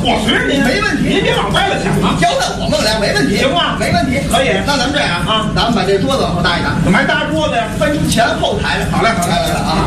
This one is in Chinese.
伙食您没问题， 您别往歪了想啊。 交代我们俩没问题， 行吗？ 没问题， 可以。 那咱们这样啊，咱们把这桌子往后搭一搭。 怎么还搭桌子呀？ 分前后台。 好嘞，好嘞， 来啊。